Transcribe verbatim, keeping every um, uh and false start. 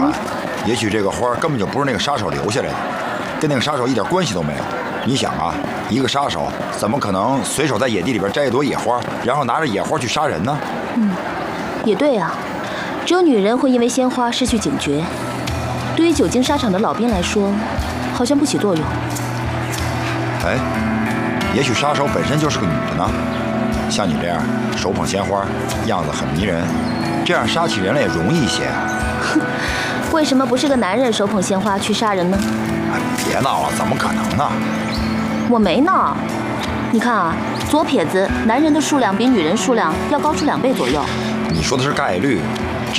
啊，也许这个花根本就不是那个杀手留下来的，跟那个杀手一点关系都没有。你想啊，一个杀手怎么可能随手在野地里边摘一朵野花，然后拿着野花去杀人呢？ 嗯，也对啊，只有女人会因为鲜花失去警觉。对于久经沙场的老兵来说，好像不起作用。 哎，也许杀手本身就是个女的呢，像你这样手捧鲜花，样子很迷人，这样杀起人来也容易一些啊。 哼，为什么不是个男人手捧鲜花去杀人呢？ 哎，别闹了，怎么可能呢？ 我没闹，你看啊，左撇子男人的数量比女人数量要高出两倍左右。 你说的是概率，